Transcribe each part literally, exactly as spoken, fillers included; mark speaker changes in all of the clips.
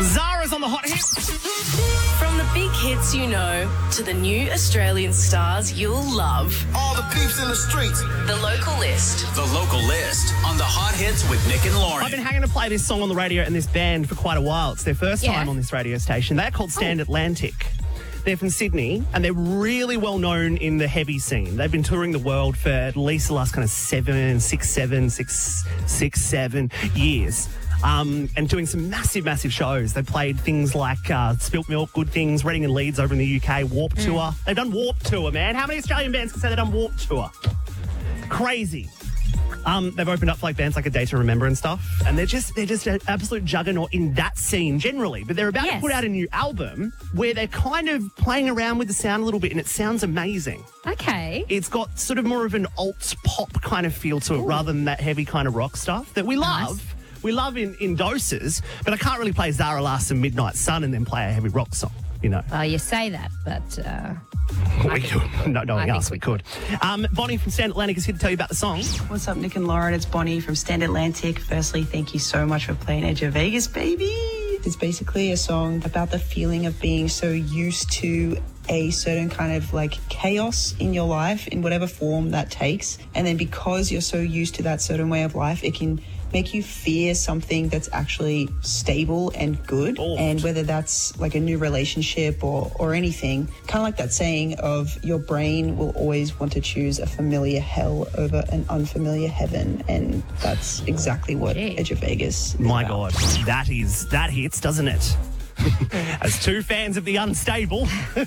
Speaker 1: Zara's on the hot hit.
Speaker 2: From the big hits you know to the new Australian stars you'll love.
Speaker 3: All the peeps in the streets.
Speaker 2: The Local List.
Speaker 4: The Local List on the hot hits with Nick and Lauren.
Speaker 1: I've been hanging to play this song on the radio and this band for quite a while. It's their first
Speaker 5: Yeah.
Speaker 1: time on this radio station. They're called Stand Atlantic. They're from Sydney, and they're really well known in the heavy scene. They've been touring the world for at least the last kind of seven, six, seven, six, six, seven years. Um, and doing some massive, massive shows. They played things like uh, Spilt Milk, Good Things, Reading and Leeds over in the U K, Warp Tour. They've done Warp Tour, man. How many Australian bands can say they've done Warp Tour? Crazy. Um, they've opened up for like bands like A Day to Remember and stuff, and they're just they're just an absolute juggernaut in that scene generally. But they're about
Speaker 5: Yes.
Speaker 1: to put out a new album where they're kind of playing around with the sound a little bit, and it sounds amazing.
Speaker 5: Okay.
Speaker 1: It's got sort of more of an alt pop kind of feel to it rather than that heavy kind of rock stuff that we
Speaker 5: Nice.
Speaker 1: love. We love in, in doses, but I can't really play Zara Larsson and Midnight Sun and then play a heavy rock song, you know.
Speaker 5: Well, you say that, but uh,
Speaker 1: we could. No, knowing
Speaker 5: I
Speaker 1: us,
Speaker 5: think
Speaker 1: we
Speaker 5: we
Speaker 1: could. Um, Bonnie from Stand Atlantic is here to tell you about the song.
Speaker 6: What's up, Nick and Lauren? It's Bonnie from Stand Atlantic. Firstly, thank you so much for playing Edge of Vegas, baby. It's basically a song about the feeling of being so used to a certain kind of like chaos in your life in whatever form that takes. And then because you're so used to that certain way of life, it can make you fear something that's actually stable and good.
Speaker 1: Oh.
Speaker 6: And whether that's like a new relationship or, or anything, kind of like that saying of your brain will always want to choose a familiar hell over an unfamiliar heaven. And that's exactly what
Speaker 5: Gee.
Speaker 6: Edge of Vegas is
Speaker 1: My
Speaker 6: about.
Speaker 1: God, that is that hits, doesn't it? As two fans of the unstable,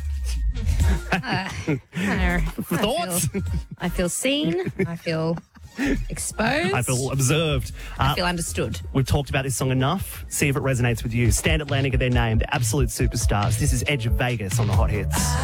Speaker 5: I don't know.
Speaker 1: thoughts?
Speaker 5: I feel, I feel seen. I feel exposed.
Speaker 1: I feel observed.
Speaker 5: I
Speaker 1: Uh,
Speaker 5: feel understood.
Speaker 1: We've talked about this song enough. See if it renates with you. Stand Atlantic are their name. They're absolute superstars. This is Edge of Vegas on the Hot Hits.